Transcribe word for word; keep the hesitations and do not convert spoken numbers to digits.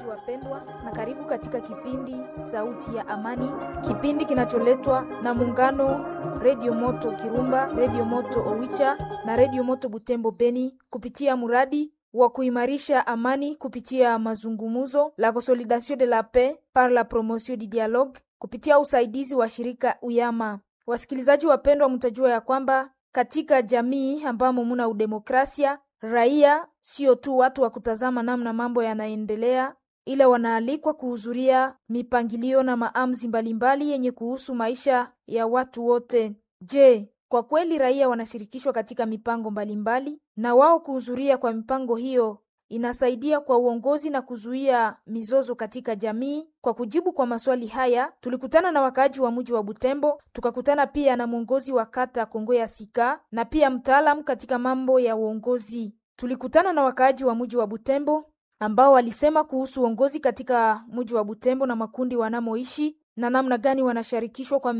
Wasikilizaji wapendwa, na karibu katika kipindi Sauti ya Amani, kipindi kinacholetwa na muungano Radio Moto Kirumba, Radio Moto Owicha na Radio Moto Butembo Beni kupitia muradi wa kuimarisha amani kupitia mazungumuzo, la consolidation de la paix par la promotion du dialogue, kupitia usaidizi wa shirika Uyama. Wasikilizaji wapendwa, mtajua ya kwamba katika jamii ambamo muna udemokrasia, raia sio tu watu wa kutazama namna mambo yanaendelea, ila wanaalikwa kuhudhuria mipangilio na maamuzi mbalimbali yenye kuhusu maisha ya watu wote. Je, kwa kweli raia wanashirikishwa katika mipango mbalimbali? Na wao kuhudhuria kwa mipango hiyo inasaidia kwa uongozi na kuzuia mizozo katika jamii? Kwa kujibu kwa maswali haya, tulikutana na wakaaji wa mji wa Butembo, tukakutana pia na mwongozi wa kata Kongo ya Sika na pia mtaalamu katika mambo ya uongozi. Tulikutana na wakaaji wa mji wa Butembo ambao walisema kuhusu uongozi katika mji wa Butembo na makundi wanamoishi na namna gani wanashirikishwa kwa